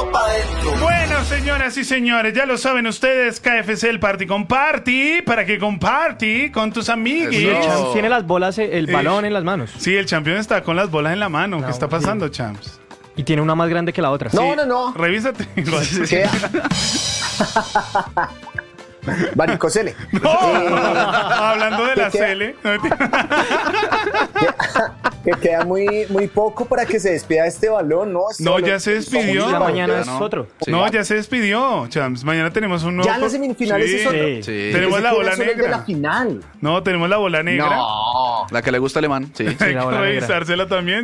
todo para adentro. Bueno, señoras y señores, ya lo saben ustedes, KFC, el party con party, para que comparty con tus amiguis. Y el Champs tiene las bolas, el balón en las manos. Sí, el campeón está con las bolas en la mano. ¿Qué está pasando, Champs? Y tiene una más grande que la otra. No. Revísate. ¿Qué? Varicocele. Hablando de la ¿Qué queda? Cele. Que queda muy poco para que se despida este balón, ¿no? No, ya se despidió. Ya mañana Ya es no. otro. Sí. No, ya se despidió, Champs. Mañana tenemos un nuevo... Ya en las semifinales Sí. es otro. Sí. Sí. Tenemos la bola de la negra. final. No, tenemos la bola negra. No. La que le gusta alemán, sí. Hay la que bola negra. revisársela también.